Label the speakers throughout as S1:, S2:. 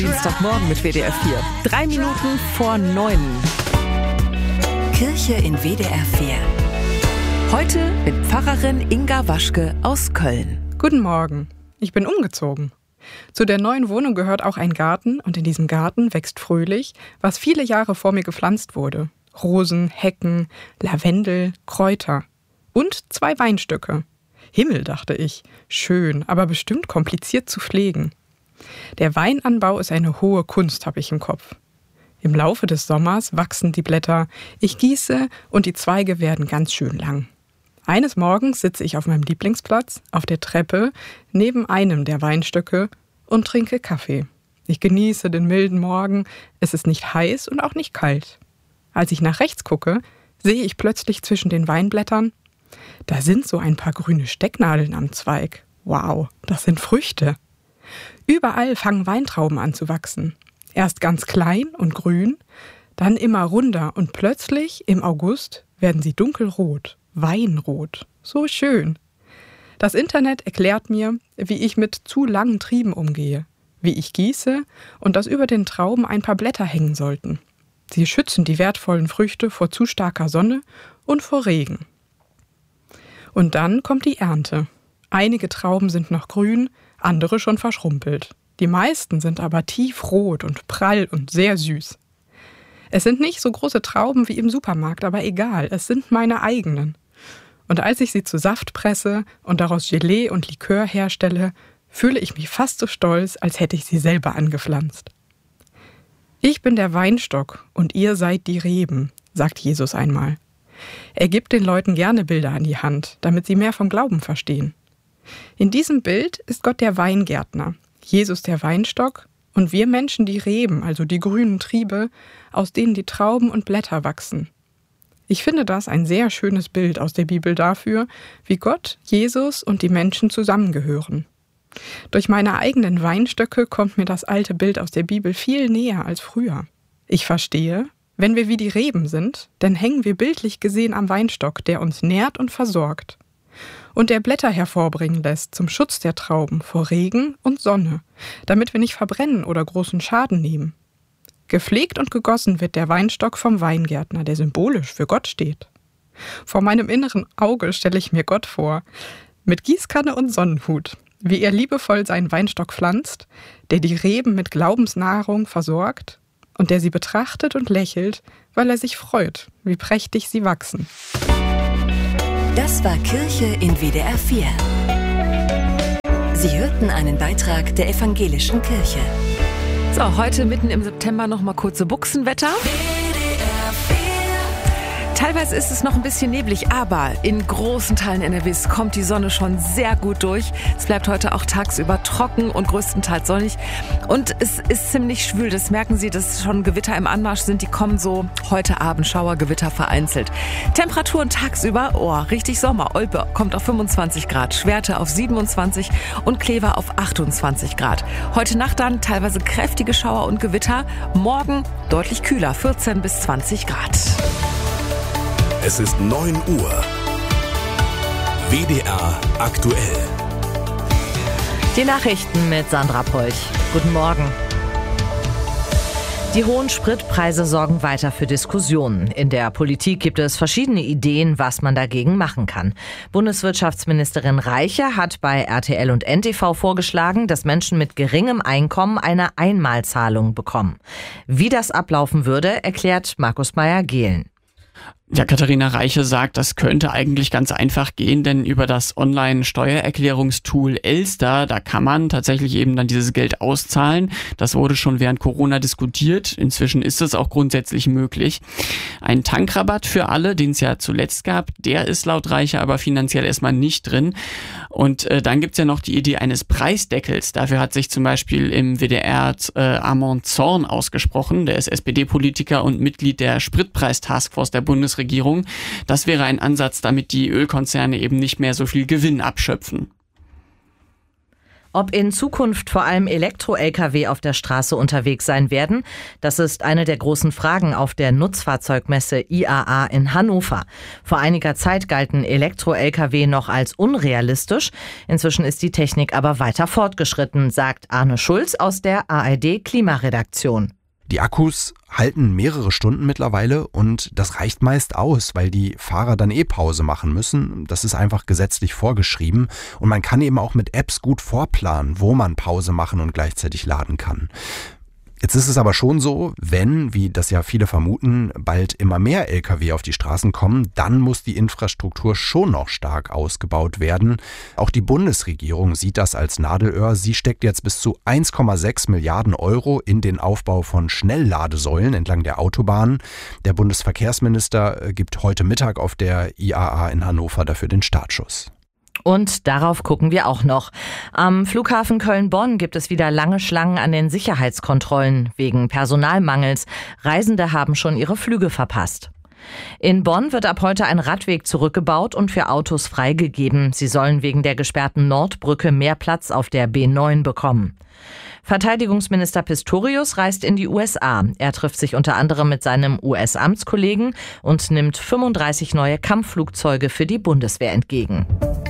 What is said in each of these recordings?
S1: Dienstagmorgen mit WDR 4. 3 Minuten vor 9.
S2: Kirche in WDR 4.
S1: Heute mit Pfarrerin Inga Waschke aus Köln.
S3: Guten Morgen. Ich bin umgezogen. Zu der neuen Wohnung gehört auch ein Garten und in diesem Garten wächst fröhlich, was viele Jahre vor mir gepflanzt wurde. Rosen, Hecken, Lavendel, Kräuter und 2 Weinstöcke. Himmel, dachte ich. Schön, aber bestimmt kompliziert zu pflegen. Der Weinanbau ist eine hohe Kunst, habe ich im Kopf. Im Laufe des Sommers wachsen die Blätter, ich gieße und die Zweige werden ganz schön lang. Eines Morgens sitze ich auf meinem Lieblingsplatz, auf der Treppe, neben einem der Weinstöcke und trinke Kaffee. Ich genieße den milden Morgen, es ist nicht heiß und auch nicht kalt. Als ich nach rechts gucke, sehe ich plötzlich zwischen den Weinblättern, da sind so ein paar grüne Stecknadeln am Zweig. Wow, das sind Früchte. Überall fangen Weintrauben an zu wachsen. Erst ganz klein und grün, dann immer runder und plötzlich im August werden sie dunkelrot, weinrot. So schön. Das Internet erklärt mir, wie ich mit zu langen Trieben umgehe, wie ich gieße und dass über den Trauben ein paar Blätter hängen sollten. Sie schützen die wertvollen Früchte vor zu starker Sonne und vor Regen. Und dann kommt die Ernte. Einige Trauben sind noch grün, andere schon verschrumpelt. Die meisten sind aber tiefrot und prall und sehr süß. Es sind nicht so große Trauben wie im Supermarkt, aber egal, es sind meine eigenen. Und als ich sie zu Saft presse und daraus Gelee und Likör herstelle, fühle ich mich fast so stolz, als hätte ich sie selber angepflanzt. Ich bin der Weinstock und ihr seid die Reben, sagt Jesus einmal. Er gibt den Leuten gerne Bilder an die Hand, damit sie mehr vom Glauben verstehen. In diesem Bild ist Gott der Weingärtner, Jesus der Weinstock und wir Menschen die Reben, also die grünen Triebe, aus denen die Trauben und Blätter wachsen. Ich finde das ein sehr schönes Bild aus der Bibel dafür, wie Gott, Jesus und die Menschen zusammengehören. Durch meine eigenen Weinstöcke kommt mir das alte Bild aus der Bibel viel näher als früher. Ich verstehe, wenn wir wie die Reben sind, dann hängen wir bildlich gesehen am Weinstock, der uns nährt und versorgt. Und der Blätter hervorbringen lässt zum Schutz der Trauben vor Regen und Sonne, damit wir nicht verbrennen oder großen Schaden nehmen. Gepflegt und gegossen wird der Weinstock vom Weingärtner, der symbolisch für Gott steht. Vor meinem inneren Auge stelle ich mir Gott vor, mit Gießkanne und Sonnenhut, wie er liebevoll seinen Weinstock pflanzt, der die Reben mit Glaubensnahrung versorgt und der sie betrachtet und lächelt, weil er sich freut, wie prächtig sie wachsen.
S2: Das war Kirche in WDR 4. Sie hörten einen Beitrag der Evangelischen Kirche.
S1: So, heute mitten im September noch mal kurze Buchsenwetter. Teilweise ist es noch ein bisschen neblig, aber in großen Teilen NRWs kommt die Sonne schon sehr gut durch. Es bleibt heute auch tagsüber trocken und größtenteils sonnig. Und es ist ziemlich schwül, das merken Sie, dass schon Gewitter im Anmarsch sind. Die kommen so heute Abend, Schauergewitter vereinzelt. Temperaturen tagsüber, richtig Sommer. Olpe kommt auf 25 Grad, Schwerte auf 27 und Kleve auf 28 Grad. Heute Nacht dann teilweise kräftige Schauer und Gewitter. Morgen deutlich kühler, 14 bis 20 Grad.
S4: Es ist 9 Uhr. WDR aktuell.
S5: Die Nachrichten mit Sandra Polch. Guten Morgen. Die hohen Spritpreise sorgen weiter für Diskussionen. In der Politik gibt es verschiedene Ideen, was man dagegen machen kann. Bundeswirtschaftsministerin Reiche hat bei RTL und NTV vorgeschlagen, dass Menschen mit geringem Einkommen eine Einmalzahlung bekommen. Wie das ablaufen würde, erklärt Markus Meyer-Gehlen.
S6: Ja, Katharina Reiche sagt, das könnte eigentlich ganz einfach gehen, denn über das Online-Steuererklärungstool Elster, da kann man tatsächlich eben dann dieses Geld auszahlen. Das wurde schon während Corona diskutiert. Inzwischen ist es auch grundsätzlich möglich. Ein Tankrabatt für alle, den es ja zuletzt gab, der ist laut Reiche aber finanziell erstmal nicht drin. Und dann gibt's ja noch die Idee eines Preisdeckels. Dafür hat sich zum Beispiel im WDR Armand Zorn ausgesprochen. Der ist SPD-Politiker und Mitglied der Spritpreis-Taskforce der Bundesregierung. Das wäre ein Ansatz, damit die Ölkonzerne eben nicht mehr so viel Gewinn abschöpfen.
S5: Ob in Zukunft vor allem Elektro-Lkw auf der Straße unterwegs sein werden, das ist eine der großen Fragen auf der Nutzfahrzeugmesse IAA in Hannover. Vor einiger Zeit galten Elektro-Lkw noch als unrealistisch. Inzwischen ist die Technik aber weiter fortgeschritten, sagt Arne Schulz aus der ARD-Klimaredaktion.
S7: Die Akkus halten mehrere Stunden mittlerweile und das reicht meist aus, weil die Fahrer dann Pause machen müssen. Das ist einfach gesetzlich vorgeschrieben und man kann eben auch mit Apps gut vorplanen, wo man Pause machen und gleichzeitig laden kann. Jetzt ist es aber schon so, wenn, wie das ja viele vermuten, bald immer mehr Lkw auf die Straßen kommen, dann muss die Infrastruktur schon noch stark ausgebaut werden. Auch die Bundesregierung sieht das als Nadelöhr. Sie steckt jetzt bis zu 1,6 Milliarden Euro in den Aufbau von Schnellladesäulen entlang der Autobahnen. Der Bundesverkehrsminister gibt heute Mittag auf der IAA in Hannover dafür den Startschuss.
S5: Und darauf gucken wir auch noch. Am Flughafen Köln-Bonn gibt es wieder lange Schlangen an den Sicherheitskontrollen wegen Personalmangels. Reisende haben schon ihre Flüge verpasst. In Bonn wird ab heute ein Radweg zurückgebaut und für Autos freigegeben. Sie sollen wegen der gesperrten Nordbrücke mehr Platz auf der B9 bekommen. Verteidigungsminister Pistorius reist in die USA. Er trifft sich unter anderem mit seinem US-Amtskollegen und nimmt 35 neue Kampfflugzeuge für die Bundeswehr entgegen.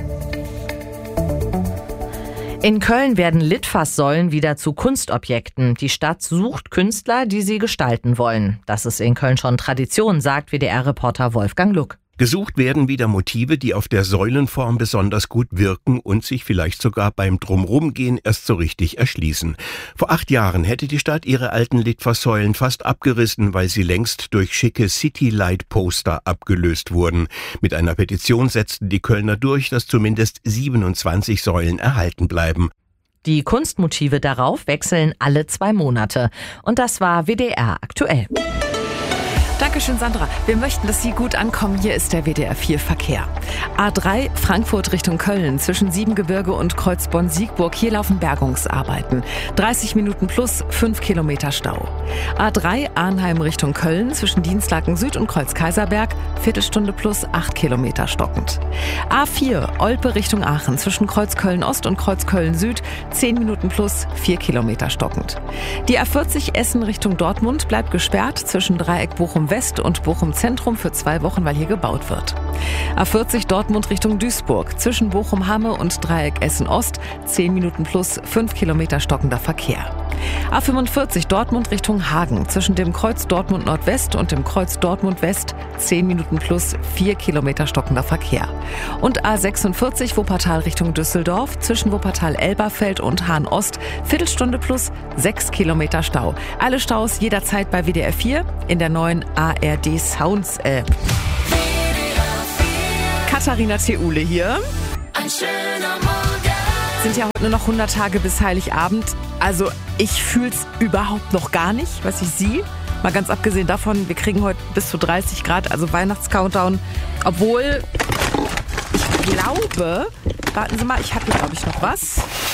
S5: In Köln werden Litfaßsäulen wieder zu Kunstobjekten. Die Stadt sucht Künstler, die sie gestalten wollen. Das ist in Köln schon Tradition, sagt WDR-Reporter Wolfgang Luck.
S8: Gesucht werden wieder Motive, die auf der Säulenform besonders gut wirken und sich vielleicht sogar beim Drumrumgehen erst so richtig erschließen. Vor 8 Jahren hätte die Stadt ihre alten Litfaßsäulen fast abgerissen, weil sie längst durch schicke City-Light-Poster abgelöst wurden. Mit einer Petition setzten die Kölner durch, dass zumindest 27 Säulen erhalten bleiben.
S5: Die Kunstmotive darauf wechseln alle 2 Monate. Und das war WDR aktuell.
S1: Dankeschön, Sandra. Wir möchten, dass Sie gut ankommen. Hier ist der WDR 4 Verkehr. A3 Frankfurt Richtung Köln zwischen Siebengebirge und Kreuzborn-Siegburg. Hier laufen Bergungsarbeiten. 30 Minuten plus 5 Kilometer Stau. A3 Arnheim Richtung Köln zwischen Dienstlaken Süd und Kreuz-Kaiserberg. Viertelstunde plus 8 Kilometer stockend. A4 Olpe Richtung Aachen zwischen Kreuzköln Ost und Kreuzköln Süd. 10 Minuten plus 4 Kilometer stockend. Die A40 Essen Richtung Dortmund bleibt gesperrt zwischen Dreieck Bochum West und Bochum Zentrum für 2 Wochen, weil hier gebaut wird. A40 Dortmund Richtung Duisburg zwischen Bochum-Hamme und Dreieck Essen-Ost 10 Minuten plus 5 Kilometer stockender Verkehr. A45 Dortmund Richtung Hagen zwischen dem Kreuz Dortmund Nordwest und dem Kreuz Dortmund West 10 Minuten plus 4 Kilometer stockender Verkehr. Und A46 Wuppertal Richtung Düsseldorf zwischen Wuppertal-Elberfeld und Hahn-Ost Viertelstunde plus 6 Kilometer Stau. Alle Staus jederzeit bei WDR 4 in der neuen ARD Sounds App. Katharina Theule hier.
S9: Ein schöner Morgen.
S1: Sind ja heute nur noch 100 Tage bis Heiligabend. Also ich fühl's überhaupt noch gar nicht, was ich sehe. Mal ganz abgesehen davon, wir kriegen heute bis zu 30 Grad, also Weihnachtscountdown. Obwohl, ich glaube, warten Sie mal, ich habe hier glaube ich noch was.